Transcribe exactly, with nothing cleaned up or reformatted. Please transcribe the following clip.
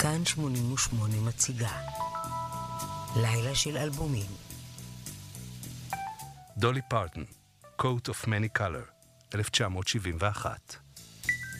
כאן שמונים ושמונה מציגה לילה של אלבומים. דולי פרטון, Coat of Many Color, אלף תשע מאות שבעים ואחת.